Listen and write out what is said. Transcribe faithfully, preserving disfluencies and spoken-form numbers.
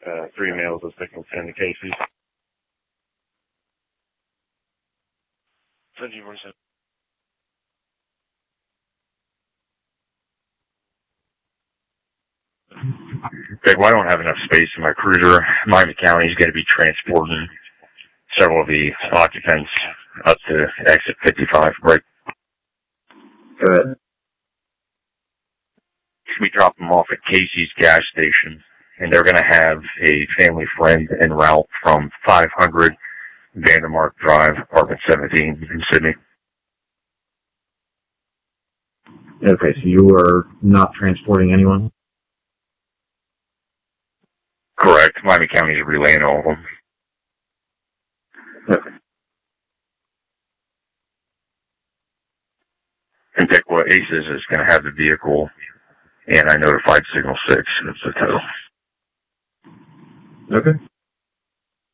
uh, three males with victims in the cases. seventeen forty-seven. Okay, well, I don't have enough space in my cruiser. Miami County is going to be transporting several of the occupants up to exit fifty-five, right? Go ahead. We drop them off at Casey's gas station, and they're going to have a family friend en route from five hundred Vandermark Drive, apartment seventeen in Sydney. Okay, so you are not transporting anyone? Correct. Miami County is relaying all of them. Okay. And Piqua Aces is going to have the vehicle, and I notified Signal six. That's the total. Okay.